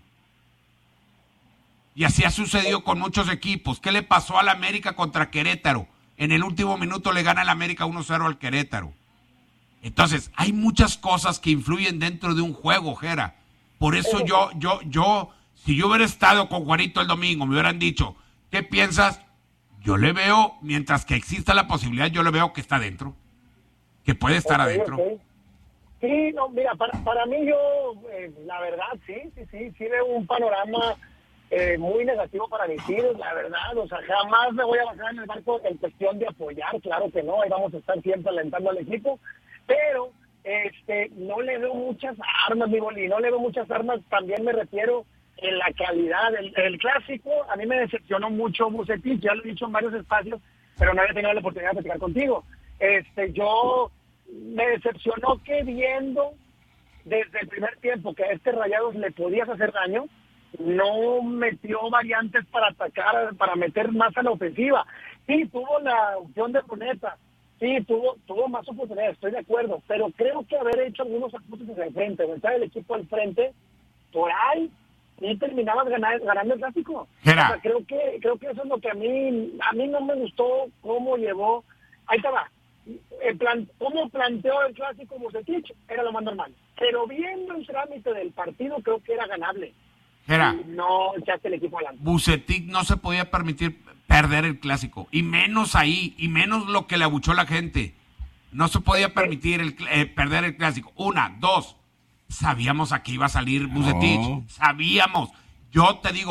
Y así ha sucedido con muchos equipos. ¿Qué le pasó al América contra Querétaro? En el último minuto le gana el América uno cero al Querétaro. Entonces, hay muchas cosas que influyen dentro de un juego, Jera. Por eso yo, yo, yo, si yo hubiera estado con Juanito el domingo, me hubieran dicho, ¿qué piensas? Yo le veo, mientras que exista la posibilidad, yo le veo que está adentro. Que puede estar okay, adentro. Okay. Sí, no, mira, para, para mí yo, eh, la verdad, sí, sí, sí, sí veo un panorama eh, muy negativo para mis Tigres, la verdad. O sea, jamás me voy a bajar en el barco en cuestión de apoyar, claro que no, ahí vamos a estar siempre alentando al equipo, pero este no le veo muchas armas, mi Boli, no le veo muchas armas, también me refiero en la calidad. El, el clásico, a mí me decepcionó mucho Vucetich, ya lo he dicho en varios espacios, pero no había tenido la oportunidad de platicar contigo. Este, yo me decepcionó que viendo desde el primer tiempo que a este Rayados le podías hacer daño, no metió variantes para atacar, para meter más a la ofensiva. Sí, tuvo la opción de Bruneta, sí, tuvo tuvo más oportunidades, estoy de acuerdo, pero creo que haber hecho algunos ajustes hacia el frente, aventar el equipo al frente, por ahí, y terminabas ganar, ganando el clásico. O sea, creo que creo que eso es lo que a mí a mí no me gustó, cómo llevó. Ahí te va. El plan, cómo planteó el clásico Vucetich era lo más normal, pero viendo el trámite del partido creo que era ganable. Jera, no echaste el equipo adelante. Vucetich no se podía permitir perder el clásico, y menos ahí, y menos lo que le abuchó la gente. No se podía permitir el, eh, perder el clásico. Una, dos, sabíamos a qué iba a salir Vucetich, no. sabíamos. Yo te digo,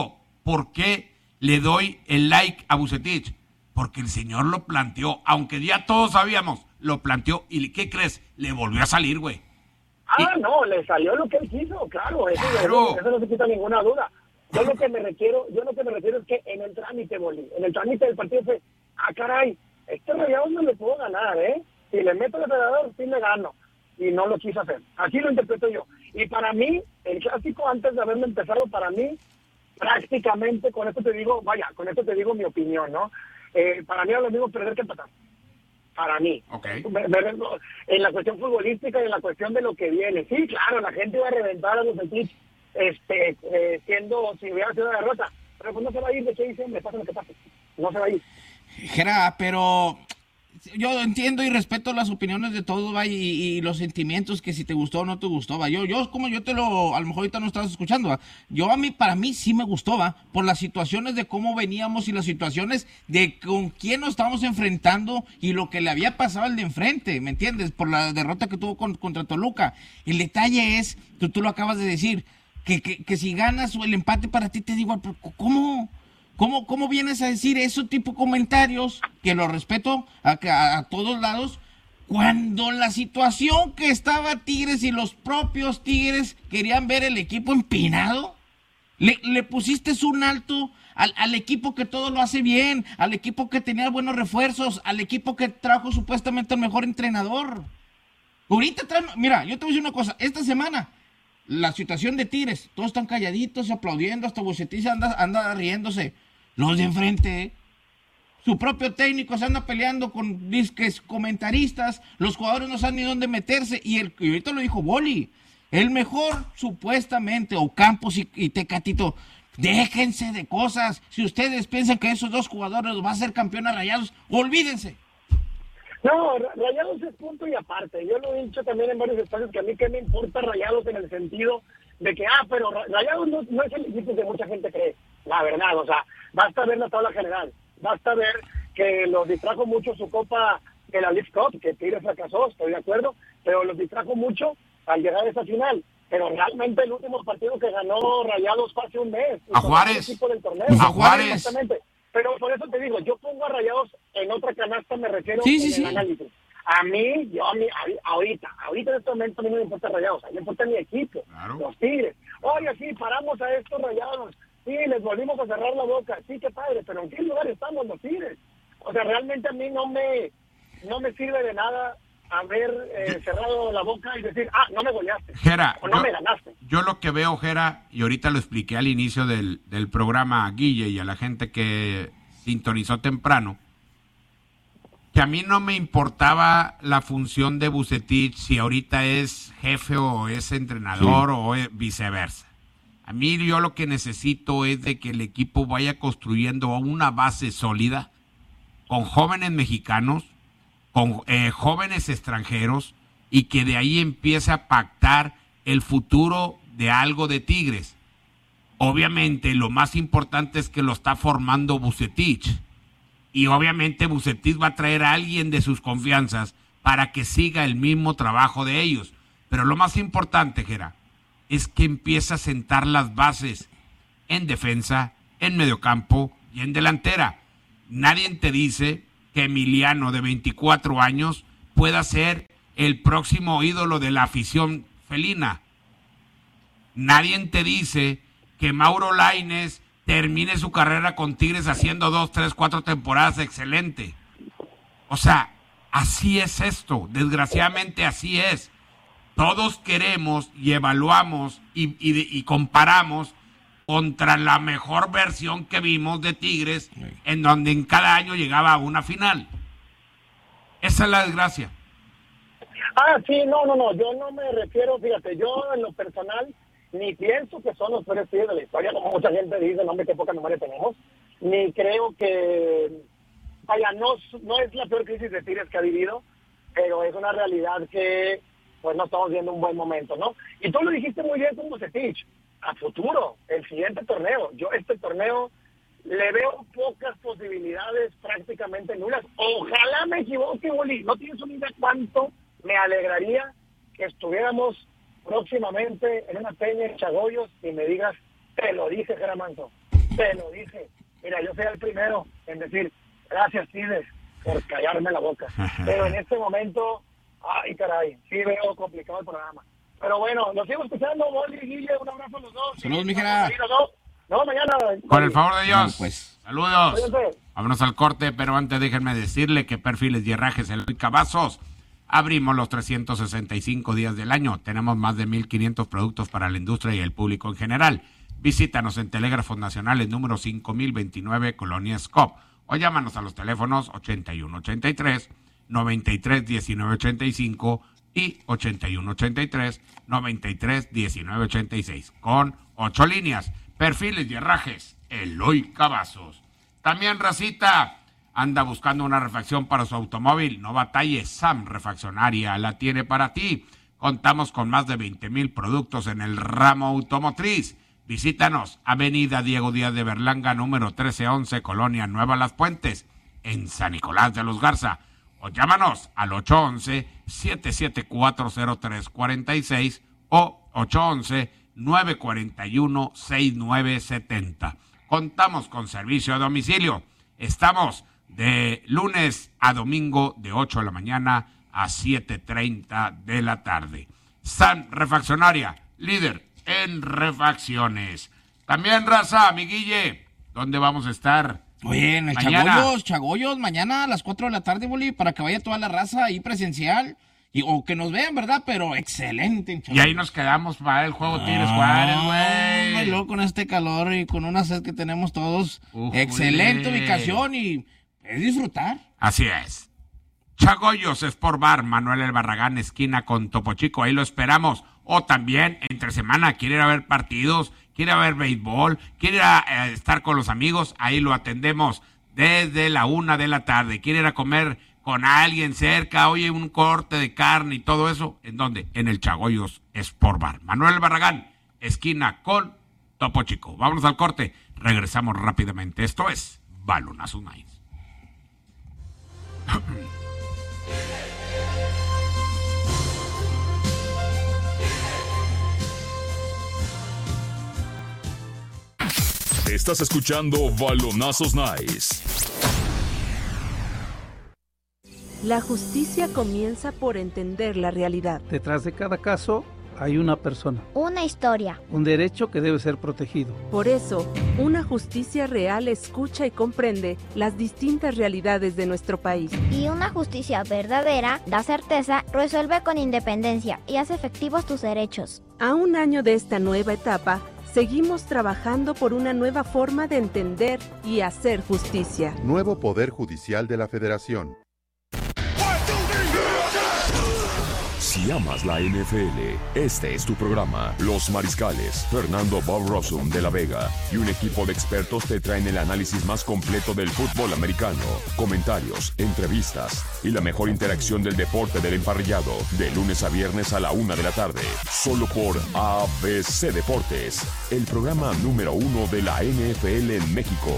¿por qué le doy el like a Vucetich? Porque el señor lo planteó, aunque ya todos sabíamos, lo planteó, y ¿qué crees? Le volvió a salir, güey. Ah, y... no, le salió lo que él quiso, claro, eso, claro. Eso, eso no se quita ninguna duda. Yo lo que me refiero, yo lo que me refiero es que en el trámite, Boli, en el trámite del partido fue, ah, caray, este Rayados no le puedo ganar, ¿eh? Si le meto al Federador, sí le gano. Y no lo quiso hacer. Así lo interpreto yo. Y para mí, el clásico, antes de haberme empezado, para mí, prácticamente, con esto te digo, vaya, con esto te digo mi opinión, ¿no? Eh, para mí es lo mismo perder que empatar. Para mí. Okay. En la cuestión futbolística y en la cuestión de lo que viene. Sí, claro, la gente iba a reventar a los Betis, este, eh, siendo, si hubiera sido una derrota. Pero pues no se va a ir de qué diciembre, pasa lo que pase. No se va a ir. Jera, pero yo entiendo y respeto las opiniones de todos, va, y, y los sentimientos, que si te gustó o no te gustó, va. Yo, yo como yo te lo, a lo mejor ahorita no estabas escuchando, va. Yo a mí, para mí sí me gustó, va, por las situaciones de cómo veníamos y las situaciones de con quién nos estábamos enfrentando y lo que le había pasado al de enfrente, ¿me entiendes? Por la derrota que tuvo con, contra Toluca. El detalle es, tú, tú lo acabas de decir, que, que, que si ganas o el empate para ti te digo, ¿cómo? ¿Cómo, ¿Cómo vienes a decir ese tipo de comentarios, que lo respeto a, a, a todos lados, cuando la situación que estaba Tigres y los propios Tigres querían ver el equipo empinado? Le, le pusiste un alto al, al equipo que todo lo hace bien, al equipo que tenía buenos refuerzos, al equipo que trajo supuestamente el mejor entrenador. Ahorita traen, mira, yo te voy a decir una cosa, esta semana la situación de Tigres, todos están calladitos, aplaudiendo, hasta Vucetich anda, anda riéndose. Los de enfrente, su propio técnico se anda peleando con disques comentaristas, los jugadores no saben ni dónde meterse, y, el, y ahorita lo dijo Boli, el mejor supuestamente, o Campos y, y Tecatito, déjense de cosas. Si ustedes piensan que esos dos jugadores los va a hacer campeón a Rayados, olvídense. No, Rayados es punto y aparte. Yo lo he dicho también en varios espacios, que a mí qué me importa Rayados, en el sentido de que, ah, pero Rayados no, no es el equipo que mucha gente cree, la verdad. O sea, basta ver la tabla general, basta ver que los distrajo mucho su copa de la League Cup, que Tigres fracasó, estoy de acuerdo, pero los distrajo mucho al llegar a esa final. Pero realmente el último partido que ganó Rayados fue hace un mes. A Juárez. El equipo del torneo. A Juárez. Exactamente. Pero por eso te digo, yo pongo a Rayados en otra canasta, me refiero sí, en sí, el sí. análisis. A mí, yo a mí, a, ahorita, ahorita en este momento a mí no me importa Rayados, a mí me importa mi equipo, claro. Los Tigres. Oye, sí, paramos a estos Rayados, sí, les volvimos a cerrar la boca, sí, qué padre, pero ¿en qué lugar estamos los Tigres? O sea, realmente a mí no me, no me sirve de nada haber eh, cerrado la boca y decir, ah, no me goleaste, Jera, o no yo, me ganaste. Yo lo que veo, Jera, y ahorita lo expliqué al inicio del, del programa a Guille y a la gente que sintonizó temprano, que a mí no me importaba la función de Vucetich, si ahorita es jefe o es entrenador sí. o es viceversa. A mí yo lo que necesito es de que el equipo vaya construyendo una base sólida con jóvenes mexicanos, con eh, jóvenes extranjeros, y que de ahí empiece a pactar el futuro de algo de Tigres. Obviamente lo más importante es que lo está formando Vucetich, y obviamente Vucetich va a traer a alguien de sus confianzas para que siga el mismo trabajo de ellos. Pero lo más importante, Jera, es que empieza a sentar las bases en defensa, en mediocampo y en delantera. Nadie te dice que Emiliano, de veinticuatro años, pueda ser el próximo ídolo de la afición felina. Nadie te dice que Mauro Lainez termine su carrera con Tigres haciendo dos, tres, cuatro temporadas excelente. O sea, así es esto, desgraciadamente así es. Todos queremos y evaluamos y, y, y comparamos contra la mejor versión que vimos de Tigres, en donde en cada año llegaba a una final. Esa es la desgracia. Ah, sí, no, no, no, yo no me refiero, fíjate, yo en lo personal ni pienso que son los peores Tigres de la historia, como mucha gente dice, no, hombre, qué poca memoria tenemos, ni creo que, vaya, no, no es la peor crisis de Tigres que ha vivido, pero es una realidad que, pues, no estamos viendo un buen momento, ¿no? Y tú lo dijiste muy bien con Vucetich, a futuro, el siguiente torneo, yo este torneo le veo pocas posibilidades, prácticamente nulas. Ojalá me equivoque, Boli, no tienes una idea cuánto me alegraría que estuviéramos próximamente en una peña en Chagoyos y me digas, te lo dije, Jera Manso. te lo dije. Mira, yo soy el primero en decir, gracias, Tigres, por callarme la boca. Pero en este momento, ay, caray, sí veo complicado el programa. Pero bueno, los sigo escuchando, Boli y Guille, un abrazo a los dos. Saludos, mi jera. No, mañana. Con el favor de Dios. Bueno, pues. Saludos. Cuídense. Vámonos al corte, pero antes déjenme decirle que Perfiles y Herrajes Eloy Cavazos abrimos los trescientos sesenta y cinco días del año. Tenemos más de mil quinientos productos para la industria y el público en general. Visítanos en Telégrafos Nacionales número cinco mil veintinueve, Colonia Scop. O llámanos a los teléfonos ochenta y uno ochenta y tres, noventa y tres diecinueve ochenta y cinco y ochenta y uno ochenta y tres, noventa y tres diecinueve ochenta y seis. Con ocho líneas. Perfiles y Herrajes Eloy Cavazos. También, racita, anda buscando una refacción para su automóvil. No batalles, Sam Refaccionaria la tiene para ti. Contamos con más de veinte mil productos en el ramo automotriz. Visítanos, Avenida Diego Díaz de Berlanga, número trece once, Colonia Nueva Las Puentes, en San Nicolás de los Garza. O llámanos al ocho once, siete siete cuatro, cero tres cuatro seis o ocho once, nueve cuatro uno, seis nueve siete cero. Contamos con servicio a domicilio. Estamos de lunes a domingo de ocho de la mañana a siete treinta de la tarde. San Refaccionaria, líder en refacciones. También, raza, mi Guille, ¿dónde vamos a estar? Oye, en el mañana. Chagollos, Chagollos, mañana a las cuatro de la tarde, Boli, para que vaya toda la raza ahí presencial. Y, o que nos vean, ¿verdad? Pero excelente. Y ahí nos quedamos para el juego Tigres Juárez, güey. Luego con este calor y con una sed que tenemos todos. Uf, excelente wey. Ubicación y es disfrutar. Así es. Chagollos Sport Bar, Manuel El Barragán, esquina con Topo Chico. Ahí lo esperamos. O también, entre semana, quiere ir a ver partidos, quiere ir a ver béisbol, quiere ir a, a estar con los amigos. Ahí lo atendemos desde la una de la tarde. Quiere ir a comer con alguien cerca, oye, un corte de carne y todo eso. ¿En dónde? En el Chagollos Sport Bar. Manuel Barragán, esquina con Topo Chico. Vámonos al corte. Regresamos rápidamente. Esto es Balonazos Nice. Estás escuchando Balonazos Nice. La justicia comienza por entender la realidad. Detrás de cada caso hay una persona. Una historia. Un derecho que debe ser protegido. Por eso, una justicia real escucha y comprende las distintas realidades de nuestro país. Y una justicia verdadera da certeza, resuelve con independencia y hace efectivos tus derechos. A un año de esta nueva etapa, seguimos trabajando por una nueva forma de entender y hacer justicia. Nuevo Poder Judicial de la Federación. Si amas la N F L, este es tu programa. Los Mariscales, Fernando Bob Rossum de La Vega y un equipo de expertos te traen el análisis más completo del fútbol americano, comentarios, entrevistas y la mejor interacción del deporte del emparrillado, de lunes a viernes a la una de la tarde, solo por A B C Deportes, el programa número uno de la N F L en México.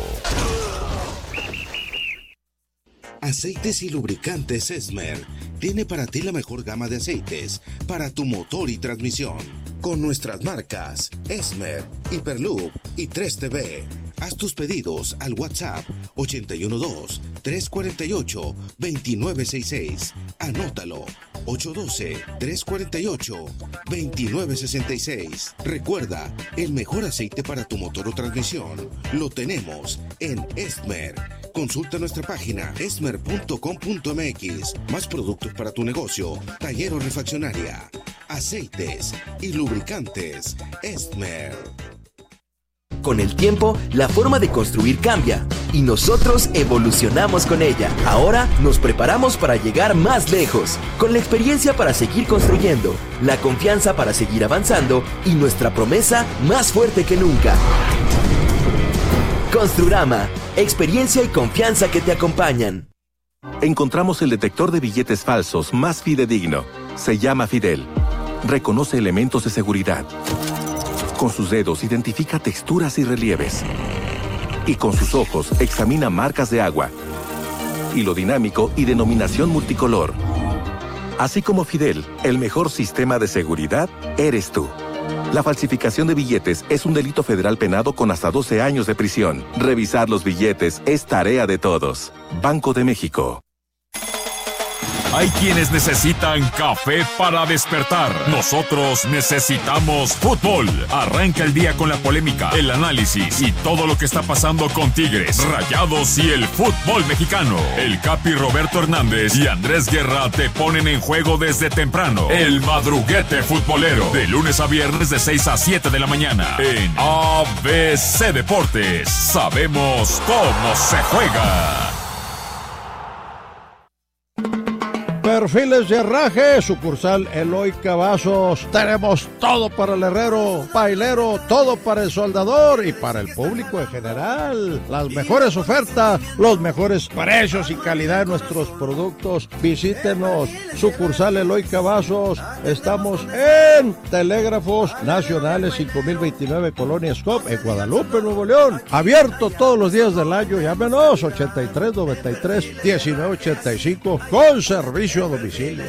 Aceites y lubricantes Esmer tiene para ti la mejor gama de aceites para tu motor y transmisión. Con nuestras marcas Esmer, Hyperloop y tres T V. Haz tus pedidos al WhatsApp ochenta y uno dos, tres cuatro ocho, dos nueve seis seis. Anótalo, ocho uno dos, tres cuatro ocho, dos nueve seis seis. Recuerda, el mejor aceite para tu motor o transmisión lo tenemos en Esmer. Consulta nuestra página esmer punto com punto m x. Más productos para tu negocio, taller o refaccionaria. Aceites y lubricantes Esmer. Con el tiempo, la forma de construir cambia y nosotros evolucionamos con ella. Ahora nos preparamos para llegar más lejos, con la experiencia para seguir construyendo, la confianza para seguir avanzando y nuestra promesa más fuerte que nunca. Construrama, experiencia y confianza que te acompañan. Encontramos el detector de billetes falsos más fidedigno. Se llama Fidel. Reconoce elementos de seguridad. Con sus dedos identifica texturas y relieves. Y con sus ojos examina marcas de agua. Hilo dinámico y denominación multicolor. Así como Fidel, el mejor sistema de seguridad eres tú. La falsificación de billetes es un delito federal penado con hasta doce años de prisión. Revisar los billetes es tarea de todos. Banco de México. Hay quienes necesitan café para despertar. Nosotros necesitamos fútbol. Arranca el día con la polémica, el análisis y todo lo que está pasando con Tigres, Rayados y el fútbol mexicano. El Capi Roberto Hernández y Andrés Guerra te ponen en juego desde temprano. El madruguete futbolero. De lunes a viernes de seis a siete de la mañana. En A B C Deportes. Sabemos cómo se juega. Perfiles de Herraje, sucursal Eloy Cavazos. Tenemos todo para el herrero, pailero, todo para el soldador y para el público en general. Las mejores ofertas, los mejores precios y calidad de nuestros productos. Visítenos, sucursal Eloy Cavazos. Estamos en Telégrafos Nacionales cinco mil veintinueve, Colonia Scop, en Guadalupe, Nuevo León. Abierto todos los días del año. Llámenos ochenta y tres noventa y tres diecinueve ochenta y cinco con servicio a domicilio.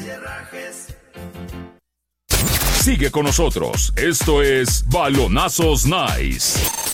Sigue con nosotros. Esto es Balonazos Nice.